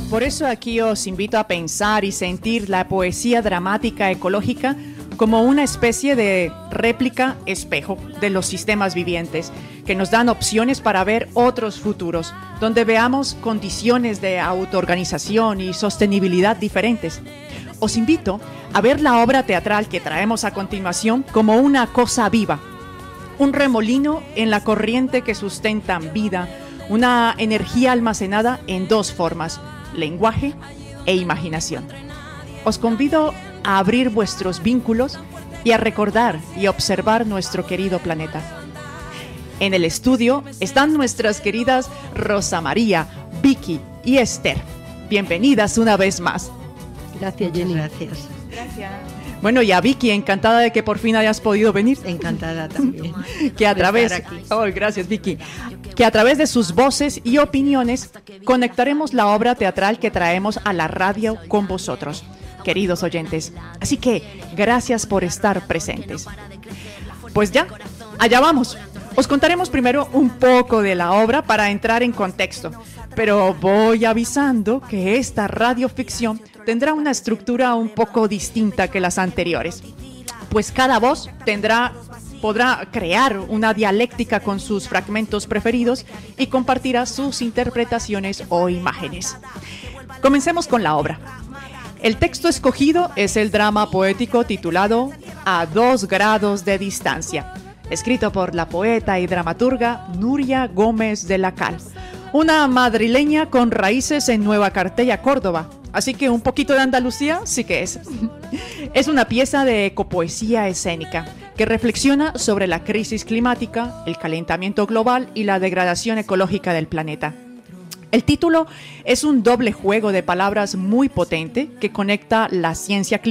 Por eso aquí os invito a pensar y sentir la poesía dramática ecológica como una especie de réplica espejo de los sistemas vivientes, que nos dan opciones para ver otros futuros, donde veamos condiciones de autoorganización y sostenibilidad diferentes. Os invito a ver la obra teatral que traemos a continuación como una cosa viva, un remolino en la corriente que sustenta vida, una energía almacenada en dos formas: lenguaje e imaginación. Os convido a abrir vuestros vínculos y a recordar y observar nuestro querido planeta. En el estudio están nuestras queridas Rosa María, Vicky y Esther. Bienvenidas una vez más. Gracias, Jenny. Gracias. Bueno, y a Vicky, encantada de que por fin hayas podido venir. Encantada también. Que a través, gracias, Vicky. Que a través de sus voces y opiniones conectaremos la obra teatral que traemos a la radio con vosotros, queridos oyentes. Así que gracias por estar presentes. Pues ya, allá vamos. Os contaremos primero un poco de la obra para entrar en contexto, pero voy avisando que esta radioficción tendrá una estructura un poco distinta que las anteriores, pues cada voz podrá crear una dialéctica con sus fragmentos preferidos y compartirá sus interpretaciones o imágenes. Comencemos con la obra. El texto escogido es el drama poético titulado A 2 grados de distancia, escrito por la poeta y dramaturga Nuria Gómez de la Cal, una madrileña con raíces en Nueva Cartella, Córdoba. Así que un poquito de Andalucía sí que es. Es una pieza de ecopoesía escénica que reflexiona sobre la crisis climática, el calentamiento global y la degradación ecológica del planeta. El título es un doble juego de palabras muy potente que conecta la ciencia climática